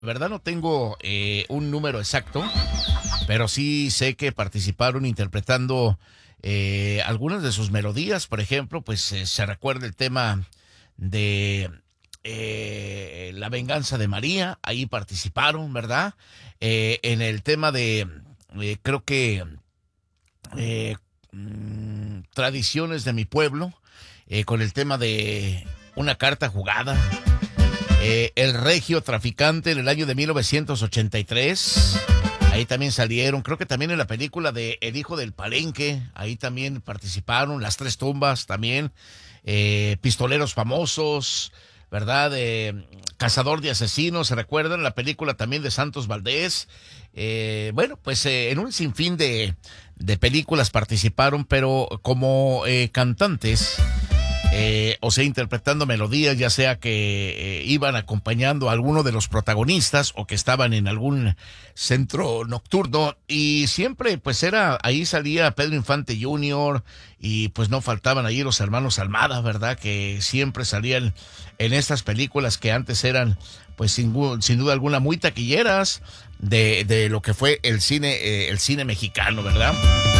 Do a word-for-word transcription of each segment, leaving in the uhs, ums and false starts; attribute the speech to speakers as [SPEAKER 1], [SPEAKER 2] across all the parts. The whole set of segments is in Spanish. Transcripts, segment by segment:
[SPEAKER 1] verdad no tengo eh, un número exacto, pero sí sé que participaron interpretando eh, algunas de sus melodías. Por ejemplo, pues eh, se recuerda el tema de eh, La venganza de María, ahí participaron, ¿verdad? Eh, en el tema de, eh, creo que, eh, mm, Tradiciones de mi pueblo, eh, con el tema de Una carta jugada. Eh, el Regio Traficante en el año de mil novecientos ochenta y tres. Ahí también salieron, creo que también en la película de El hijo del Palenque, ahí también participaron. Las tres tumbas también, eh, Pistoleros famosos, ¿verdad? Eh, Cazador de asesinos, ¿se recuerdan? La película también de Santos Valdés. Eh, bueno, pues eh, en un sinfín de, de películas participaron, pero como eh, cantantes... Eh, o sea, interpretando melodías, ya sea que eh, iban acompañando a alguno de los protagonistas o que estaban en algún centro nocturno, y siempre pues era, ahí salía Pedro Infante junior y pues no faltaban ahí los hermanos Almada, ¿verdad? Que siempre salían en estas películas que antes eran pues sin, sin duda alguna muy taquilleras de, de lo que fue el cine, eh, el cine mexicano, ¿verdad?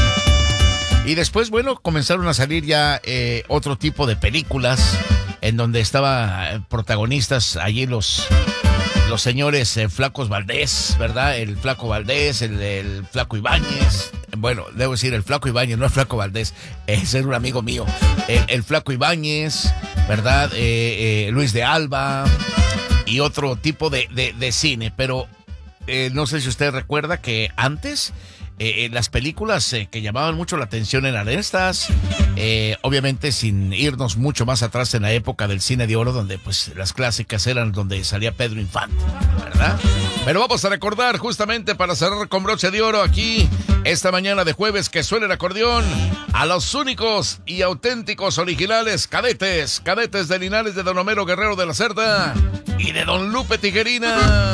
[SPEAKER 1] Y después, bueno, comenzaron a salir ya eh, otro tipo de películas en donde estaban protagonistas allí los, los señores eh, Flacos Valdés, ¿verdad? El Flaco Valdés, el, el Flaco Ibáñez. Bueno, debo decir el Flaco Ibáñez, no el Flaco Valdés, ese era un amigo mío. El, el Flaco Ibáñez, ¿verdad? Eh, eh, Luis de Alba y otro tipo de, de, de cine. Pero eh, no sé si usted recuerda que antes... Eh, las películas eh, que llamaban mucho la atención eran estas, eh, obviamente sin irnos mucho más atrás en la época del cine de oro, donde pues las clásicas eran donde salía Pedro Infante, ¿verdad? Pero vamos a recordar justamente para cerrar con broche de oro aquí, esta mañana de jueves que suena el acordeón, a los únicos y auténticos originales cadetes, cadetes de Linares de Don Homero Guerrero de la Cerda y de Don Lupe Tijerina,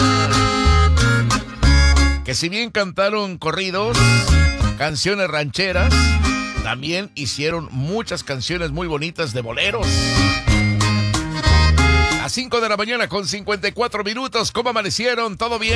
[SPEAKER 1] que si bien cantaron corridos, canciones rancheras, también hicieron muchas canciones muy bonitas de boleros. A cinco de la mañana con cincuenta y cuatro minutos, ¿cómo amanecieron? ¿Todo bien?